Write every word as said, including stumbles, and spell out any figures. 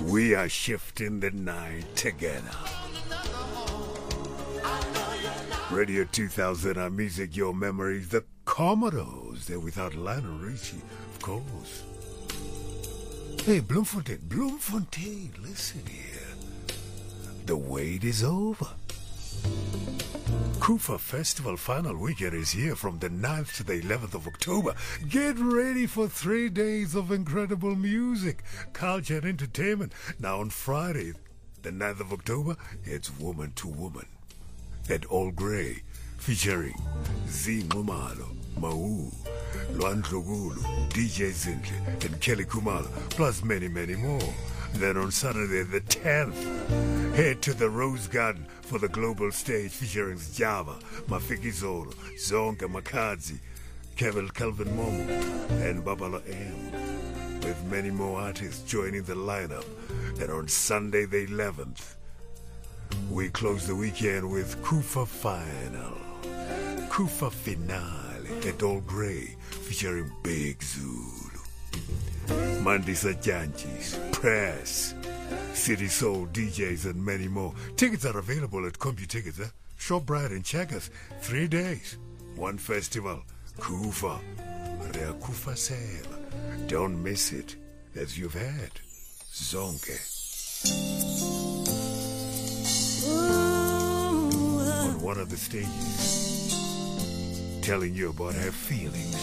We are shifting the night together. Radio two thousand, our music, your memories, the Commodores. They're without Lionel Richie, of course. Hey, Bloemfontein, Bloemfontein, listen here. The wait is over. Kufa Festival final weekend is here from the ninth to the eleventh of October. Get ready for three days of incredible music, culture, and entertainment. Now on Friday, the ninth of October, it's Woman to Woman at All Grey, featuring Z Mumalo, Mau, Luan Tlogulu, D J Zintle, and Kelly Kumalo, plus many, many more. Then on Saturday the tenth, head to the Rose Garden for the global stage featuring Java, Mafiki Zolo, Zonka Makazi, Kevin Calvin Momo, and Babalo M, with many more artists joining the lineup. Then on Sunday the eleventh, we close the weekend with Kufa Final, Kufa Finale at All Grey featuring Big Zulu. Monday Sajanchis, Press, City Soul D Js, and many more. Tickets are available at CompuTickets, eh? ShopRite and Checkers. Three days, one festival. Kufa, Rea Kufa Sale. Don't miss it, as you've had. Zonke. On one of the stages, telling you about her feelings.